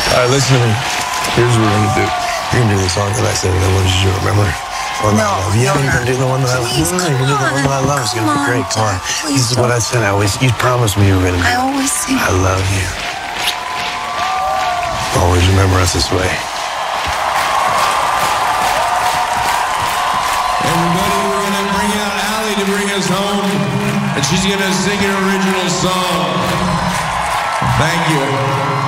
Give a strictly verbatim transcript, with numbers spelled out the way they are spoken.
All right, listen to me. Here's what we're gonna do. You're gonna do the song that I said that I wanted you to remember. One No, that I love. Yeah, no, you're gonna do the one that I love. please, No, no, you're gonna do the one that I love. It's gonna be great. Come on. Please This is what I said. I always, you promised me you were gonna do. I always sing. I love you. Always remember us this way. Everybody, we're gonna bring out Allie to bring us home, and she's gonna sing an original song. Thank you.